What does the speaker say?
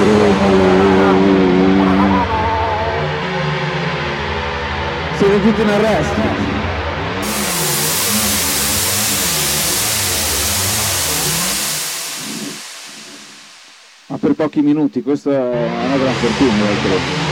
Siete tutti in arresto. Ma per pochi minuti, questa è una gran fortuna.